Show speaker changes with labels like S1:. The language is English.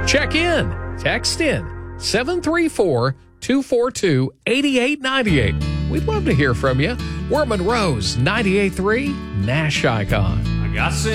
S1: Check in, text in 734-242-8898. We'd love to hear from you. We're Monroe's 98.3 Nash Icon.
S2: I got sent